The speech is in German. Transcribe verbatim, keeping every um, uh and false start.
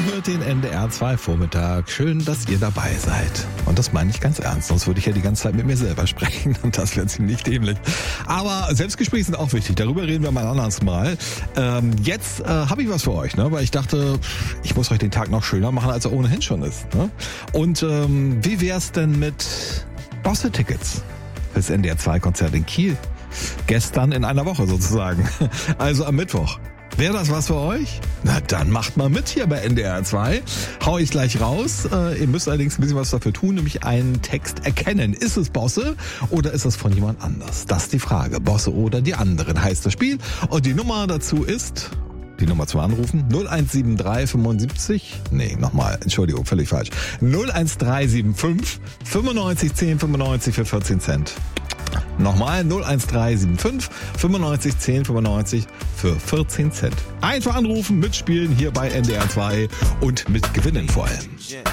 hört den N D R zwei Vormittag. Schön, dass ihr dabei seid. Und das meine ich ganz ernst, sonst würde ich ja die ganze Zeit mit mir selber sprechen und das wäre ziemlich dämlich. Aber Selbstgespräche sind auch wichtig, darüber reden wir mal ein anderes Mal. Ähm, jetzt äh, habe ich was für euch, ne? Weil ich dachte, ich muss euch den Tag noch schöner machen, als er ohnehin schon ist. Ne? Und ähm, wie wär's denn mit Bosse-Tickets fürs N D R zwei Konzert in Kiel? Gestern in einer Woche sozusagen, also am Mittwoch. Wäre das was für euch? Na dann macht mal mit hier bei N D R zwei. Hau ich gleich raus. Äh, ihr müsst allerdings ein bisschen was dafür tun, nämlich einen Text erkennen. Ist es Bosse oder ist es von jemand anders? Das ist die Frage. Bosse oder die anderen heißt das Spiel. Und die Nummer dazu ist... Die Nummer zum Anrufen null eins sieben drei fünfundsiebzig, nee, nochmal, Entschuldigung, völlig falsch. null eins drei sieben fünf fünfundneunzig zehn fünfundneunzig für vierzehn Cent. Nochmal null eins drei sieben fünf fünfundneunzig zehn fünfundneunzig für vierzehn Cent. Einfach anrufen, mitspielen hier bei N D R zwei und mit Gewinnen vor allem.